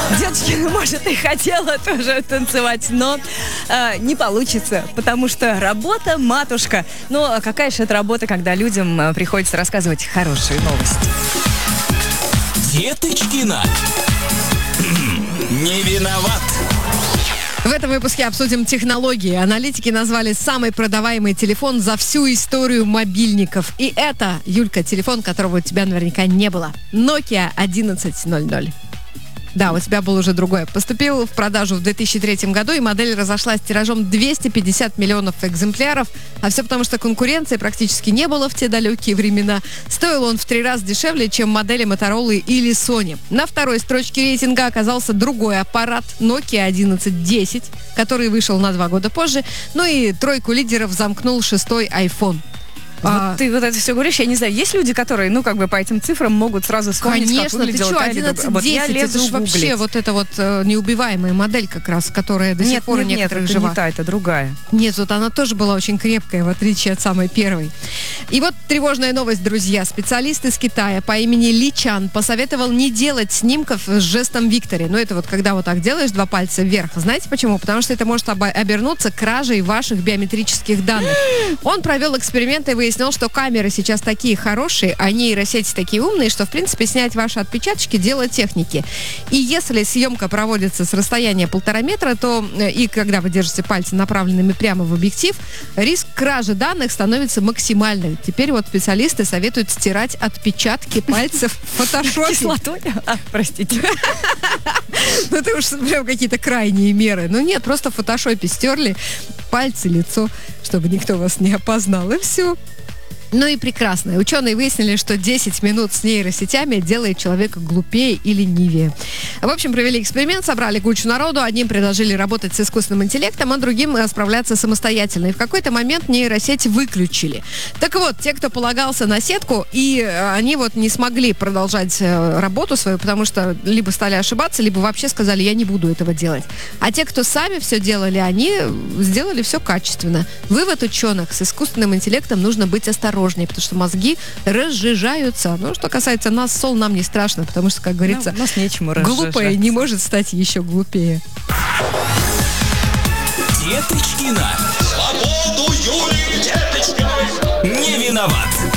Деточкина, может, и хотела тоже танцевать, но не получится, потому что работа матушка. Но какая же это работа, когда людям приходится рассказывать хорошие новости? Деточкина. Не виноват. В этом выпуске обсудим технологии. Аналитики назвали самый продаваемый телефон за всю историю мобильников. И это, Юлька, телефон, которого у тебя наверняка не было. Nokia 1100. Да, у тебя был уже другой. Поступил в продажу в 2003 году, и модель разошлась тиражом 250 миллионов экземпляров. А все потому, что конкуренции практически не было в те далекие времена. Стоил он в 3 раза дешевле, чем модели Motorola или Sony. На второй строчке рейтинга оказался другой аппарат Nokia 1110, который вышел на 2 года позже. Ну и тройку лидеров замкнул 6-й iPhone. Вот ты вот это все говоришь, я не знаю, есть люди, которые, по этим цифрам могут сразу вспомнить, конечно, как выглядела та или другая. Вот я 1110, это лезу же вообще вот эта вот неубиваемая модель как раз, которая до сих пор у некоторых это жива. не та, это другая. Нет, вот она тоже была очень крепкая, в отличие от самой первой. И вот тревожная новость, друзья. Специалист из Китая по имени Ли Чан посоветовал не делать снимков с жестом Виктори. Ну, это вот когда вот так делаешь 2 пальца вверх. Знаете почему? Потому что это может обернуться кражей ваших биометрических данных. Он провел эксперименты и выяснил, что камеры сейчас такие хорошие, а нейросети такие умные, что, в принципе, снять ваши отпечаточки – дело техники. И если съемка проводится с расстояния 1,5 метра, то и когда вы держите пальцы направленными прямо в объектив, риск кражи данных становится максимальным. Теперь вот специалисты советуют стирать отпечатки пальцев в фотошопе. Кислотой? Простите. Ну, это уж прям какие-то крайние меры. Ну, нет, просто в фотошопе стерли пальцы, лицо, чтобы никто вас не опознал, и все. Ну и прекрасно. Ученые выяснили, что 10 минут с нейросетями делает человека глупее и ленивее. В общем, провели эксперимент, собрали кучу народу. Одним предложили работать с искусственным интеллектом, а другим справляться самостоятельно. И в какой-то момент нейросеть выключили. Так вот, те, кто полагался на сетку, и они вот не смогли продолжать работу свою, потому что либо стали ошибаться, либо вообще сказали, я не буду этого делать. А те, кто сами все делали, они сделали все качественно. Вывод ученых: с искусственным интеллектом нужно быть осторожнее, потому что мозги разжижаются. Ну, что касается нас, Сол, нам не страшно, потому что, как говорится, нас нечему разжижаться. Глупое не может стать еще глупее. Деточкина. Свободу Юлии Деточкиной. Не виноват.